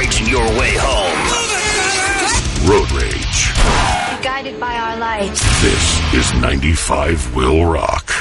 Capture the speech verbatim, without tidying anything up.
raging your way home. Road Rage. Guided by our light. This is ninety-five Will Rock.